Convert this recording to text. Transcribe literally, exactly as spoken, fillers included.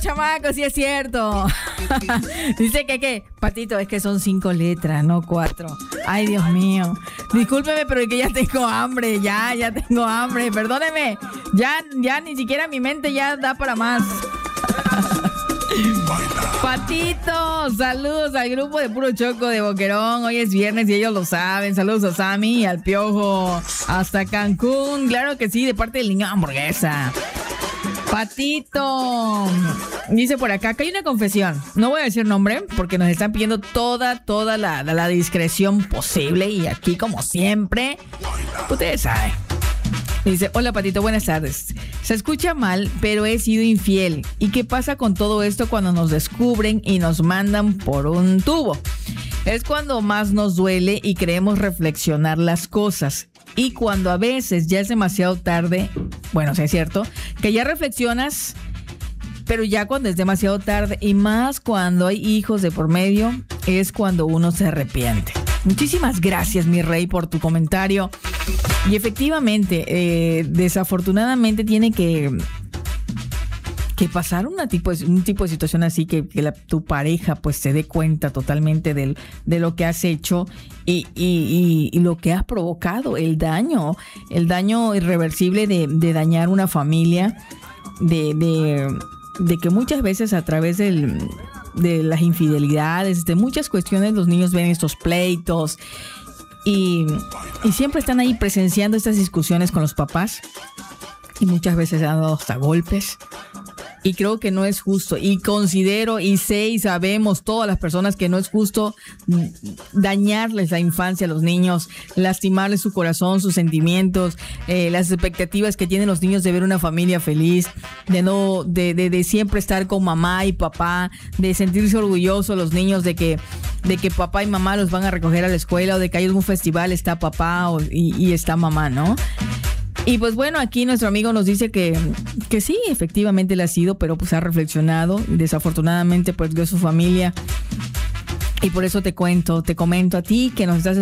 Chamaco, sí es cierto. Dice que, que, Patito, es que son cinco letras, no cuatro. Ay, Dios mío. Discúlpeme, pero es que ya tengo hambre, ya, ya tengo hambre. Perdóneme, ya, ya ni siquiera mi mente ya da para más. Patito, saludos al grupo de Puro Choco de Boquerón. Hoy es viernes y ellos lo saben. Saludos a Sammy y al Piojo hasta Cancún. Claro que sí, de parte del niño hamburguesa. Patito, dice por acá que hay una confesión. No voy a decir nombre porque nos están pidiendo toda, toda la, la, la discreción posible. Y aquí, como siempre, ustedes saben. Dice, hola Patito, buenas tardes. Se escucha mal, pero he sido infiel. ¿Y qué pasa con todo esto cuando nos descubren y nos mandan por un tubo? Es cuando más nos duele y queremos reflexionar las cosas. Y cuando a veces ya es demasiado tarde, bueno, sí es cierto, que ya reflexionas, pero ya cuando es demasiado tarde y más cuando hay hijos de por medio, es cuando uno se arrepiente. Muchísimas gracias, mi rey, por tu comentario. Y efectivamente, eh, desafortunadamente tiene que, que pasar una tipo de, un tipo de situación así que, que la, tu pareja pues se dé cuenta totalmente del, de lo que has hecho y, y, y, y lo que has provocado, el daño, el daño irreversible de, de dañar una familia, de, de, de que muchas veces a través del, de las infidelidades, de muchas cuestiones, los niños ven estos pleitos. Y, y siempre están ahí presenciando estas discusiones con los papás y muchas veces han dado hasta golpes y creo que no es justo y considero y sé y sabemos todas las personas que no es justo dañarles la infancia a los niños, lastimarles su corazón, sus sentimientos, eh, las expectativas que tienen los niños de ver una familia feliz, de no de, de, de siempre estar con mamá y papá, de sentirse orgullosos los niños de que de que papá y mamá los van a recoger a la escuela o de que hay algún festival, está papá o, y, y está mamá, ¿no? Y pues bueno, aquí nuestro amigo nos dice que, que sí, efectivamente le ha sido, pero pues ha reflexionado. Desafortunadamente perdió su familia. Y por eso te cuento, te comento a ti que nos estás